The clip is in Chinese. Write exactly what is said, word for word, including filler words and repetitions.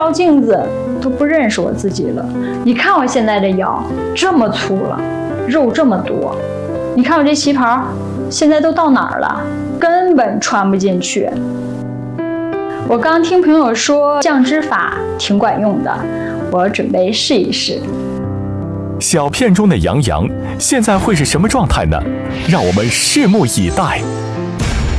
照镜子都不认识我自己了。你看我现在这腰这么粗了，肉这么多，你看我这旗袍现在都到哪儿了，根本穿不进去。我刚听朋友说降脂法挺管用的，我准备试一试。 小片中的杨洋现在会是什么状态呢？让我们拭目以待。